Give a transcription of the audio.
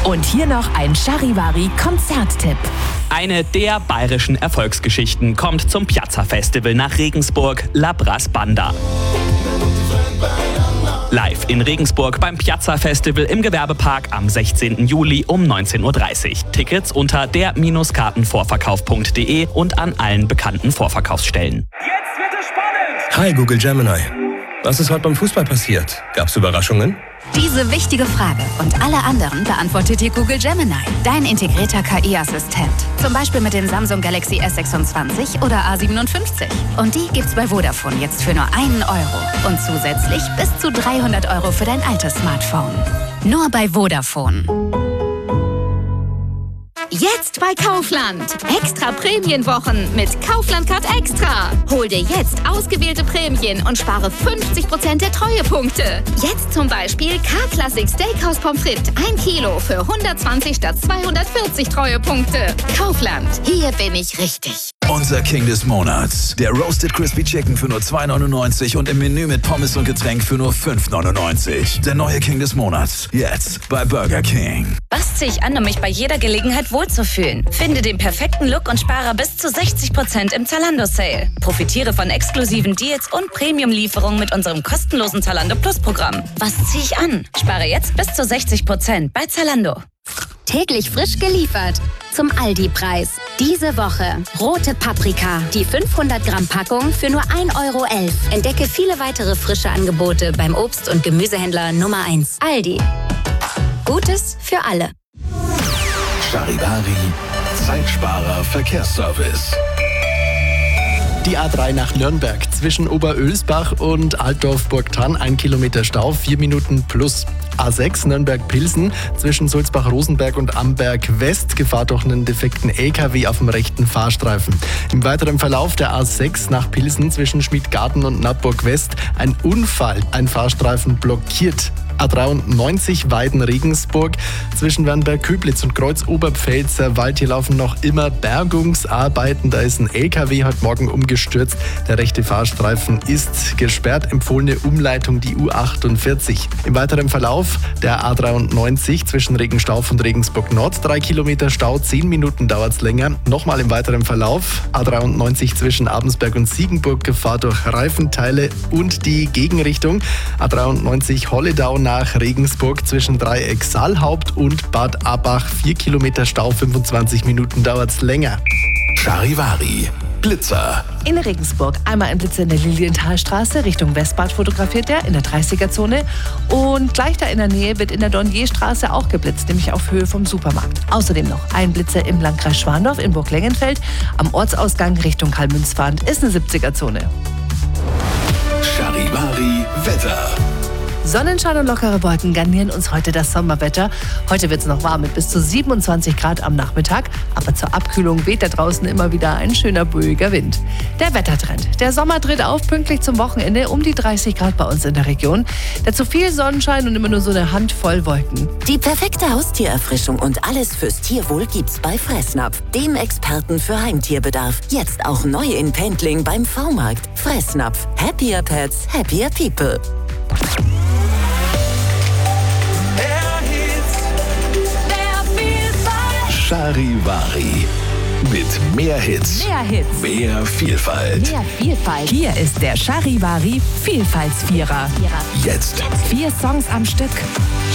Und hier noch ein Charivari-Konzerttipp. Eine der bayerischen Erfolgsgeschichten kommt zum Piazza-Festival nach Regensburg, La Brass Banda. Live in Regensburg beim Piazza-Festival im Gewerbepark am 16. Juli um 19:30 Uhr. Tickets unter der-kartenvorverkauf.de und an allen bekannten Vorverkaufsstellen. Jetzt wird es spannend! Hi Google Gemini. Was ist heute beim Fußball passiert? Gab's Überraschungen? Diese wichtige Frage und alle anderen beantwortet dir Google Gemini, dein integrierter KI-Assistent. Zum Beispiel mit dem Samsung Galaxy S26 oder A57. Und die gibt's bei Vodafone jetzt für nur €1. Und zusätzlich bis zu €300 für dein altes Smartphone. Nur bei Vodafone. Jetzt bei Kaufland. Extra Prämienwochen mit Kaufland Card Extra. Hol dir jetzt ausgewählte Prämien und spare 50% der Treuepunkte. Jetzt zum Beispiel K-Classic Steakhouse Pommes frites 1 Kilo für 120 statt 240 Treuepunkte. Kaufland. Hier bin ich richtig. Unser King des Monats. Der Roasted Crispy Chicken für nur €2,99 und im Menü mit Pommes und Getränk für nur €5,99. Der neue King des Monats. Jetzt bei Burger King. Was ziehe ich an, um mich bei jeder Gelegenheit wohlzufühlen? Finde den perfekten Look und spare bis zu 60% im Zalando-Sale. Profitiere von exklusiven Deals und Premium-Lieferungen mit unserem kostenlosen Zalando Plus-Programm. Was ziehe ich an? Spare jetzt bis zu 60% bei Zalando. Täglich frisch geliefert. Zum Aldi-Preis. Diese Woche rote Paprika. Die 500 Gramm Packung für nur €1,11. Entdecke viele weitere frische Angebote beim Obst- und Gemüsehändler Nummer 1. Aldi. Gutes für alle. Charivari, Zeitsparer Verkehrsservice. Die A3 nach Nürnberg zwischen Oberölsbach und Altdorf-Burgthann 1 Kilometer Stau, 4 Minuten plus. A6 Nürnberg-Pilsen zwischen Sulzbach-Rosenberg und Amberg-West, Gefahr durch einen defekten LKW auf dem rechten Fahrstreifen. Im weiteren Verlauf der A6 nach Pilsen zwischen Schmidgarten und Nattburg-West ein Unfall, ein Fahrstreifen blockiert. A93 Weiden-Regensburg zwischen Wernberg-Köblitz und Kreuz-Oberpfälzer Wald. Hier laufen noch immer Bergungsarbeiten. Da ist ein LKW heute Morgen umgestürzt. Der rechte Fahrstreifen ist gesperrt. Empfohlene Umleitung die U48. Im weiteren Verlauf der A93 zwischen Regenstauf und Regensburg Nord 3 Kilometer Stau, 10 Minuten dauert es länger. Nochmal im weiteren Verlauf A93 zwischen Abensberg und Siegenburg, Gefahr durch Reifenteile und die Gegenrichtung. A93 Holledau nach Regensburg zwischen Dreieck Saalhaupt und Bad Abach 4 Kilometer Stau, 25 Minuten dauert es länger. Charivari, Blitzer. In Regensburg einmal ein Blitzer in der Lilienthalstraße Richtung Westbad fotografiert er in der 30er-Zone. Und gleich da in der Nähe wird in der Dornierstraße auch geblitzt, nämlich auf Höhe vom Supermarkt. Außerdem noch ein Blitzer im Landkreis Schwandorf in Burg-Lengenfeld. Am Ortsausgang Richtung Kalmünz fahrend ist eine 70er-Zone. Charivari, Wetter. Sonnenschein und lockere Wolken garnieren uns heute das Sommerwetter. Heute wird es noch warm mit bis zu 27 Grad am Nachmittag. Aber zur Abkühlung weht da draußen immer wieder ein schöner böiger Wind. Der Wettertrend. Der Sommer tritt auf, pünktlich zum Wochenende um die 30 Grad bei uns in der Region. Dazu viel Sonnenschein und immer nur so eine Handvoll Wolken. Die perfekte Haustiererfrischung und alles fürs Tierwohl gibt's bei Fressnapf, dem Experten für Heimtierbedarf. Jetzt auch neu in Pendling beim V-Markt. Fressnapf. Happier Pets, happier People. Charivari. Mit mehr Hits. Mehr Hits. Mehr Vielfalt. Mehr Vielfalt. Hier ist der Charivari Vielfaltsvierer. Jetzt. 4 Songs am Stück.